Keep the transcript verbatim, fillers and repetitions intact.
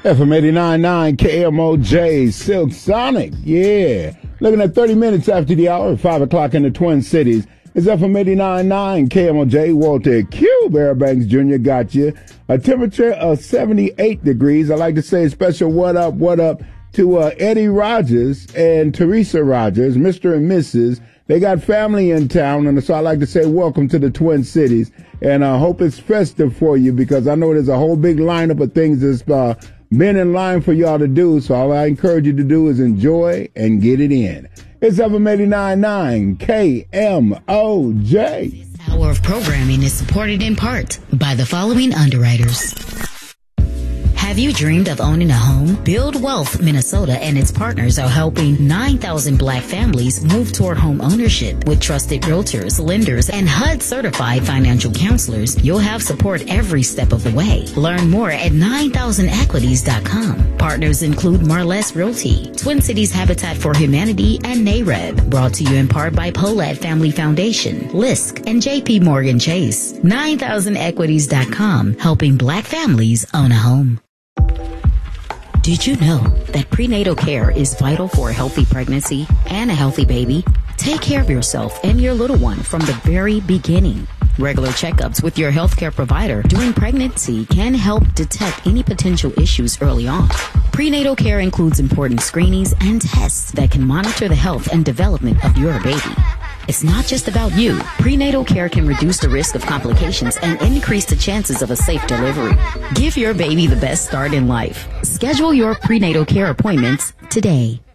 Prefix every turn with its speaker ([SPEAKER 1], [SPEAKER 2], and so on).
[SPEAKER 1] F M eighty-nine point nine K M O J, Silk Sonic, yeah. Looking at thirty minutes after the hour, five o'clock in the Twin Cities. It's F M eighty-nine point nine K M O J, Walter Q. Fairbanks Junior got you. A temperature of seventy-eight degrees. I like to say a special what up, what up to uh, Eddie Rogers and Teresa Rogers, Mister and Missus They got family in town, and so I like to say welcome to the Twin Cities. And I hope it's festive for you, because I know there's a whole big lineup of things that's uh, been in line for y'all to do. So all I encourage you to do is enjoy and get it in. It's F M eighty-nine point nine K M O J.
[SPEAKER 2] This hour of programming is supported in part by the following underwriters. Have you dreamed of owning a home? Build Wealth Minnesota and its partners are helping nine thousand black families move toward home ownership. With trusted realtors, lenders, and H U D certified financial counselors, you'll have support every step of the way. Learn more at nine thousand equities dot com. Partners include Marless Realty, Twin Cities Habitat for Humanity, and NAREB. Brought to you in part by Polat Family Foundation, Lisk, and J P Morgan Chase. nine thousand equities dot com, helping black families own a home. Did you know that prenatal care is vital for a healthy pregnancy and a healthy baby? Take care of yourself and your little one from the very beginning. Regular checkups with your healthcare provider during pregnancy can help detect any potential issues early on. Prenatal care includes important screenings and tests that can monitor the health and development of your baby. It's not just about you. Prenatal care can reduce the risk of complications and increase the chances of a safe delivery. Give your baby the best start in life. Schedule your prenatal care appointments today.